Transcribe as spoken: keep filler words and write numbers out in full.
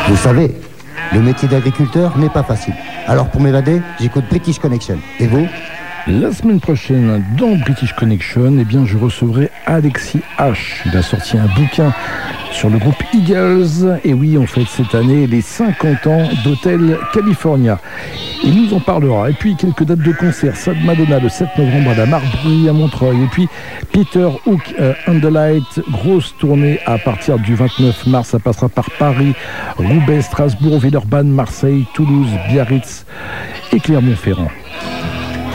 Vous savez, le métier d'agriculteur n'est pas facile. Alors pour m'évader, j'écoute British Connection. Et vous ? La semaine prochaine, dans British Connection, eh bien, je recevrai Alexis H. Il a sorti un bouquin sur le groupe Eagles. Et oui, on fête cette année les cinquante ans d'Hotel California. Il nous en parlera. Et puis, quelques dates de concert. Sad Madonna, le sept novembre à la Marbrée à Montreuil. Et puis, Peter Hook, euh, Underlight, grosse tournée à partir du vingt-neuf mars. Ça passera par Paris, Roubaix, Strasbourg, Villeurbanne, Marseille, Toulouse, Biarritz et Clermont-Ferrand.